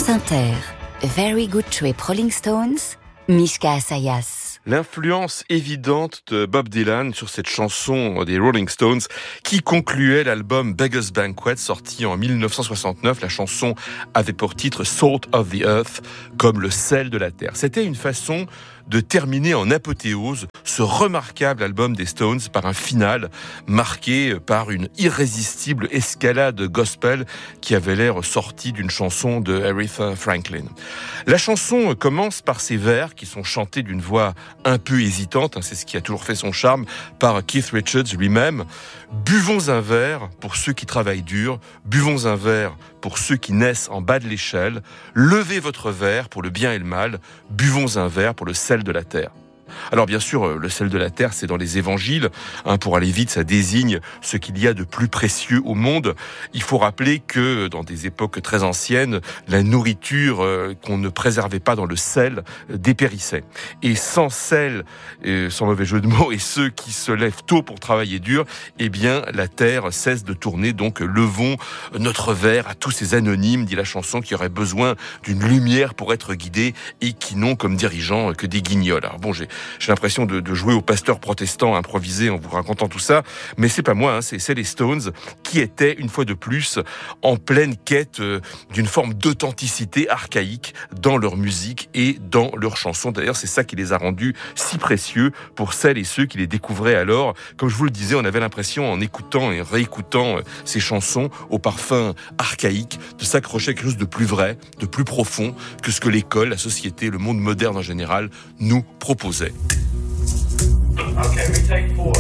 France Inter, A Very Good Trip Rolling Stones, Mishka Assayas. L'influence évidente de Bob Dylan sur cette chanson des Rolling Stones qui concluait l'album Beggar's Banquet sorti en 1969. La chanson avait pour titre Salt of the Earth, comme le sel de la terre. C'était une façon de terminer en apothéose ce remarquable album des Stones par un final marqué par une irrésistible escalade gospel qui avait l'air sortie d'une chanson de Aretha Franklin. La chanson commence par ces vers qui sont chantés d'une voix un peu hésitante, c'est ce qui a toujours fait son charme, par Keith Richards lui-même. Buvons un verre pour ceux qui travaillent dur, buvons un verre pour ceux qui naissent en bas de l'échelle, levez votre verre pour le bien et le mal, buvons un verre pour le sel de la terre. Alors bien sûr, le sel de la terre, c'est dans les évangiles. Pour aller vite, ça désigne ce qu'il y a de plus précieux au monde. Il faut rappeler que dans des époques très anciennes, la nourriture qu'on ne préservait pas dans le sel dépérissait. Et sans sel, sans mauvais jeu de mots, et ceux qui se lèvent tôt pour travailler dur, eh bien la terre cesse de tourner. Donc levons notre verre à tous ces anonymes, dit la chanson, qui auraient besoin d'une lumière pour être guidés et qui n'ont comme dirigeants que des guignols. Alors bon, j'ai l'impression de jouer au pasteur protestant improvisé en vous racontant tout ça, mais c'est pas moi, c'est les Stones qui étaient, une fois de plus, en pleine quête d'une forme d'authenticité archaïque dans leur musique et dans leurs chansons. D'ailleurs, c'est ça qui les a rendus si précieux pour celles et ceux qui les découvraient alors. Comme je vous le disais, on avait l'impression, en écoutant et réécoutant ces chansons au parfum archaïque, de s'accrocher à quelque chose de plus vrai, de plus profond que ce que l'école, la société, le monde moderne en général nous proposait. Okay, we take 4.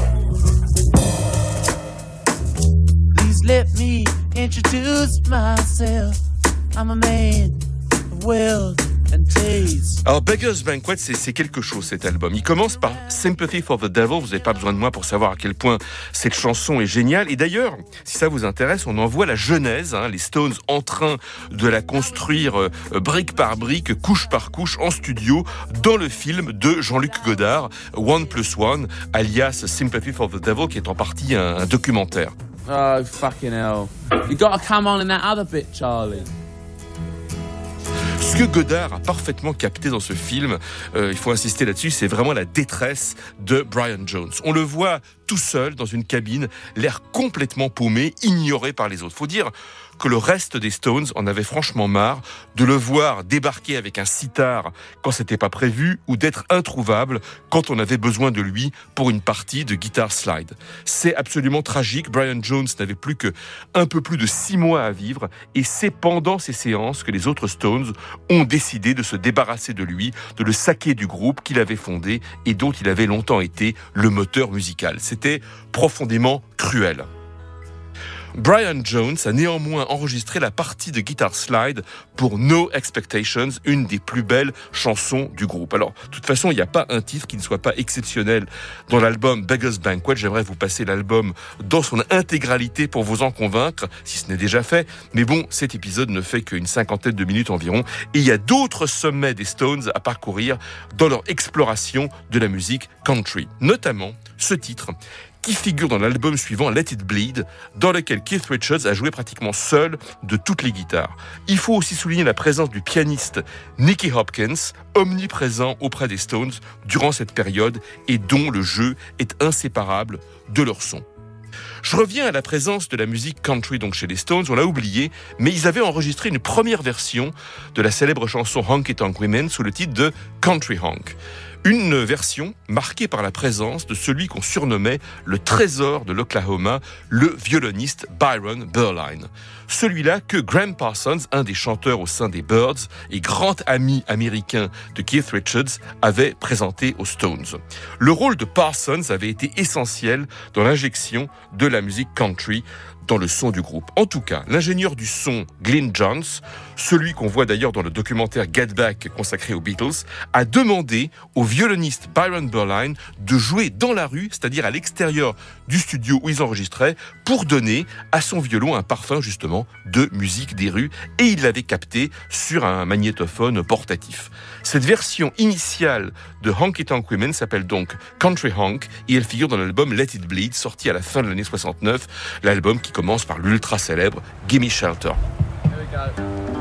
Please let me introduce myself. I'm a man of wealth and taste. Alors Beggar's Banquet, c'est quelque chose cet album. Il commence par Sympathy for the Devil. Vous n'avez pas besoin de moi pour savoir à quel point cette chanson est géniale. Et d'ailleurs, si ça vous intéresse, on en voit la genèse, les Stones en train de la construire brique par brique, couche par couche, en studio, dans le film de Jean-Luc Godard, 1+1, alias Sympathy for the Devil, qui est en partie un documentaire. Oh, fucking hell. You gotta come on in that other bit, Charlie. Ce que Godard a parfaitement capté dans ce film, il faut insister là-dessus, c'est vraiment la détresse de Brian Jones. On le voit tout seul dans une cabine, l'air complètement paumé, ignoré par les autres. Faut dire que le reste des Stones en avait franchement marre de le voir débarquer avec un sitar quand c'était pas prévu ou d'être introuvable quand on avait besoin de lui pour une partie de guitar slide. C'est absolument tragique. Brian Jones n'avait plus que un peu plus de 6 mois à vivre et c'est pendant ces séances que les autres Stones ont décidé de se débarrasser de lui, de le saquer du groupe qu'il avait fondé et dont il avait longtemps été le moteur musical. C'était profondément cruel. Brian Jones a néanmoins enregistré la partie de guitar slide pour No Expectations, une des plus belles chansons du groupe. Alors, de toute façon, il n'y a pas un titre qui ne soit pas exceptionnel dans l'album Beggar's Banquet. J'aimerais vous passer l'album dans son intégralité pour vous en convaincre, si ce n'est déjà fait. Mais bon, cet épisode ne fait qu'une 50aine de minutes environ. Et il y a d'autres sommets des Stones à parcourir dans leur exploration de la musique country. Notamment ce titre, qui figure dans l'album suivant, Let It Bleed, dans lequel Keith Richards a joué pratiquement seul de toutes les guitares. Il faut aussi souligner la présence du pianiste Nicky Hopkins, omniprésent auprès des Stones durant cette période et dont le jeu est inséparable de leur son. Je reviens à la présence de la musique country donc chez les Stones, on l'a oublié, mais ils avaient enregistré une première version de la célèbre chanson Honky Tonk Women sous le titre de Country Honk. Une version marquée par la présence de celui qu'on surnommait le trésor de l'Oklahoma, le violoniste Byron Berline. Celui-là que Graham Parsons, un des chanteurs au sein des Byrds et grand ami américain de Keith Richards, avait présenté aux Stones. Le rôle de Parsons avait été essentiel dans l'injection de la musique country dans le son du groupe. En tout cas, l'ingénieur du son Glyn Johns, celui qu'on voit d'ailleurs dans le documentaire Get Back consacré aux Beatles, a demandé au violoniste Byron Berline de jouer dans la rue, c'est-à-dire à l'extérieur du studio où ils enregistraient, pour donner à son violon un parfum justement de musique des rues, et il l'avait capté sur un magnétophone portatif. Cette version initiale de Honky Tonk Women s'appelle donc Country Honk et elle figure dans l'album Let It Bleed, sorti à la fin de l'année 69, l'album qui commence par l'ultra célèbre Gimme Shelter. Here we go.